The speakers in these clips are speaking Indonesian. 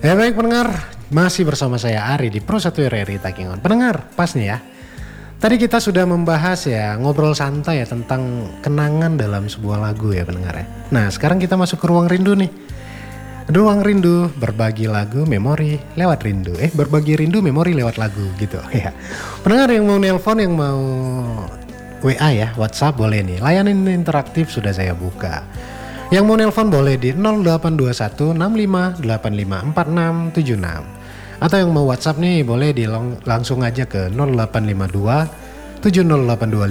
Ya baik pendengar, masih bersama saya Ari di Pro 1 RRI Takingon. Pendengar, pas nih ya. Tadi kita sudah membahas ya, ngobrol santai ya tentang kenangan dalam sebuah lagu ya pendengar ya. Nah sekarang kita masuk ke ruang rindu nih. Ruang rindu, berbagi lagu, memori lewat rindu. Berbagi rindu, memori lewat lagu gitu ya. Pendengar yang mau nelpon, yang mau WA ya, WhatsApp boleh nih. Layanan interaktif sudah saya buka. Yang mau nelpon boleh di 0821 65 85 46 76. Atau yang mau WhatsApp nih boleh langsung aja ke 0852 7082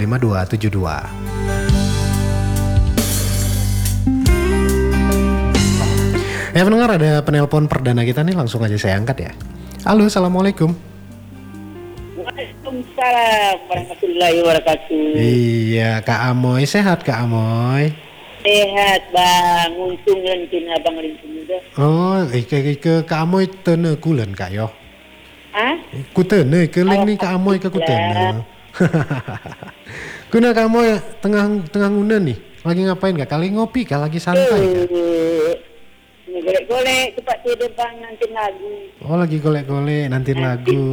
5272. Ya pendengar, ada penelpon perdana kita nih, langsung aja saya angkat ya. Halo, assalamualaikum. Waalaikumsalam warahmatullahi wabarakatuh. Iya, Kak Amoy, sehat Kak Amoy? Sehat bang, untung lentin abang lentin juga. Oh, ke Kak Amoy tene kulen Kak yo. Ah? Ku tene keling nih Kak Amoy ke ku tene. Kuna Kak Amoy tengah nguna nih. Lagi ngapain Kak? Kali ngopi Kak, lagi santai Kak? Golek-golek cepat tidur bang, nanti lagu. Oh, lagi golek-golek nanti lagu.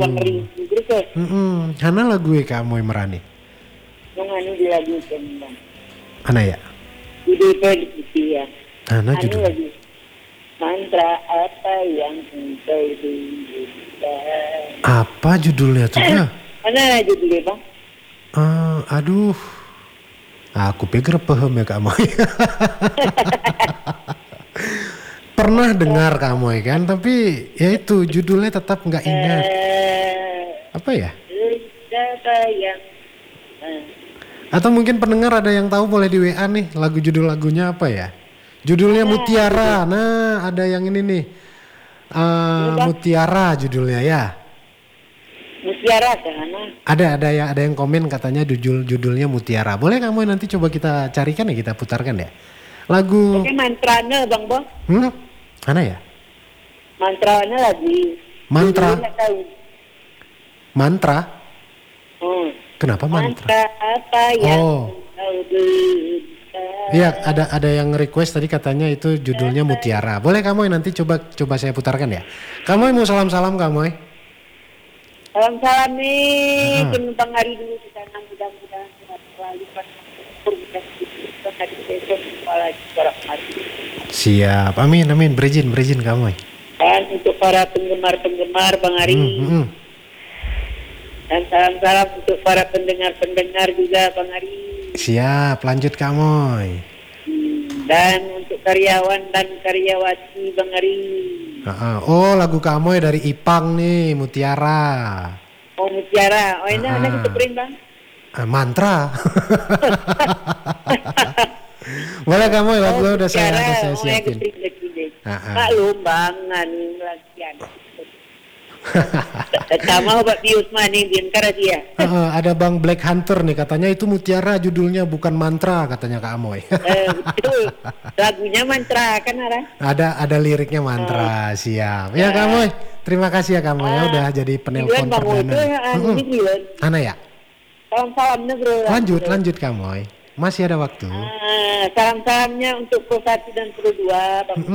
Hana lagu Kak Amoy merani. Menganu di lagu kan bang. Ana ya? Judul prediksi ya. Hana judul. Lagi. Mantra apa yang engkau rindukan? Apa judulnya tuh Kak? Mana judulnya bang? Aduh. Aku pikir paham ya Kak Amoy. Pernah dengar Kak Amoy kan, tapi ya itu judulnya tetap nggak ingat. Apa ya? Atau mungkin pendengar ada yang tahu boleh di WA nih, judul lagunya apa ya? Judulnya Mutiara. Nah, ada yang ini nih. Mutiara judulnya ya. Mutiara sana. Ada yang komen katanya judulnya Mutiara. Boleh kamu nanti coba kita carikan ya, kita putarkan ya. Lagu. Oke, mantranya Bang Bos. Mana ya? Mantranya lagi. Mantra. Mantra? Kenapa mantra? Mantra apa yang kau berikan? Iya, ada yang request tadi katanya itu judulnya Mutiara. Boleh kamu nanti coba saya putarkan ya. Kamu mau salam-salam kamu? Salam-salam nih, penumpang hari dulu di sana, mudah-mudahan selalu siap, amin, berizin kamu. Dan untuk para penggemar Bang Ari. Dan salam-salam untuk para pendengar juga Bang Ari. Siap, lanjut kamu. Dan untuk karyawan dan karyawati Bang Ari. Oh, lagu kamu dari Ipang nih, Mutiara. Oh, Mutiara. Oh, ini ada kita print Bang. Mantra. Boleh kamu lagu udah saya siapin. Maklum Bang, latihan. Sama Pak Pius Mani biar dia. Ada Bang Black Hunter nih, katanya itu Mutiara judulnya, bukan mantra katanya Kak Amoy. Betul. Lagunya mantra kan ada liriknya mantra. Siap. Ya Kak Amoy, terima kasih ya Kak Amoy udah jadi penelpon perdana. Ana ya? Salam-salamnya bro. Lanjut Kak Amoy. Masih ada waktu. Salam-salamnya untuk Pro 1 dan Pro 2 Bang.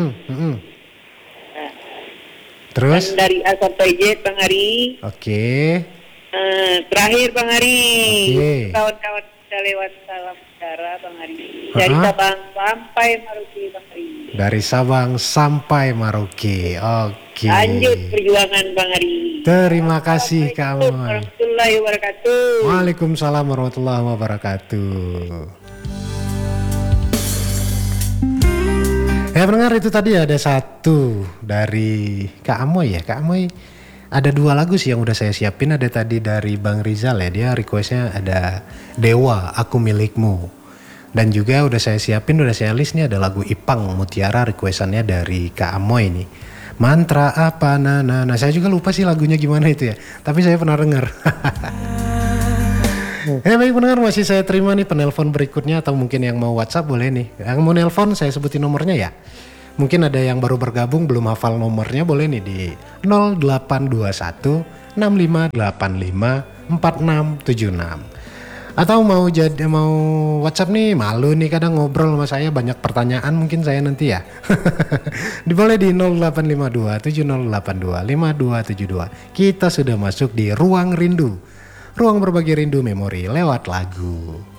Terus? Dan dari A sampai Z Bang Ari. Oke. Terakhir Bang Ari. Kawan-kawan kita lewat salam secara Bang Ari. Dari Sabang sampai Maroke Bang Ari. Dari Sabang sampai Maroke. Oke. Lanjut perjuangan Bang Ari. Terima kasih Kak Amoy. Warahmatullahi wabarakatuh. Waalaikumsalam warahmatullahi wabarakatuh. Ya pendengar, itu tadi ada satu dari Kak Amoy ya. Kak Amoy ada dua lagu sih yang udah saya siapin. Ada tadi dari Bang Rizal ya, dia requestnya ada Dewa, Aku Milikmu. Dan juga udah saya siapin, udah saya list nih ada lagu Ipang Mutiara, requestannya dari Kak Amoy nih. Mantra apa nah saya juga lupa sih lagunya gimana itu ya. Tapi saya pernah denger. Baik pendengar, masih saya terima nih penelpon berikutnya, atau mungkin yang mau WhatsApp boleh nih. Yang mau nelpon saya sebutin nomornya ya. Mungkin ada yang baru bergabung belum hafal nomornya, boleh nih di 0821 6585 4676. Atau mau WhatsApp nih, malu nih kadang ngobrol sama saya banyak pertanyaan mungkin saya nanti ya. Boleh di 0852 7082 5272. Kita sudah masuk di Ruang Rindu. Ruang berbagi rindu memori lewat lagu.